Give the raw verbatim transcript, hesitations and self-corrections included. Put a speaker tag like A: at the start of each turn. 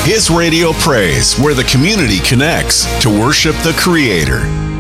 A: His Radio Praise, where the community connects to worship the Creator.